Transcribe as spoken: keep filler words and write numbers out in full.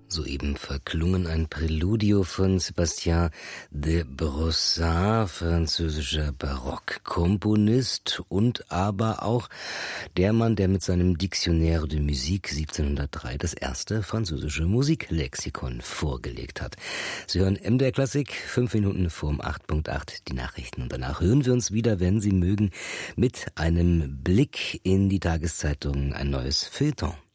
Soeben verklungen ein Präludio von Sébastien de Brossard, französischer Barockkomponist und aber auch der Mann, der mit seinem Dictionnaire de Musique siebzehnhundertdrei das erste französische Musiklexikon vorgelegt hat. Sie hören M D R Klassik, fünf Minuten vorm acht Punkt acht, die Nachrichten. Und danach hören wir uns wieder, wenn Sie mögen, mit einem Blick in die Tageszeitungen, ein neues Feuilleton.